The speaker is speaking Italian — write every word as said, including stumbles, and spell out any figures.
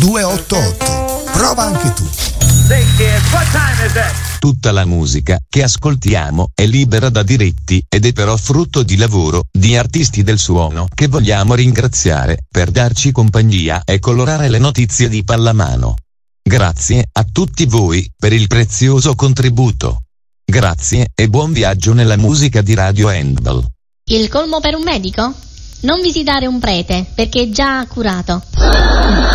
due otto otto. Prova anche tu. Tutta la musica che ascoltiamo è libera da diritti ed è però frutto di lavoro di artisti del suono che vogliamo ringraziare per darci compagnia e colorare le notizie di pallamano. Grazie a tutti voi per il prezioso contributo. Grazie e buon viaggio nella musica di Radio Handball. Il colmo per un medico? Non visitare un prete perché è già curato.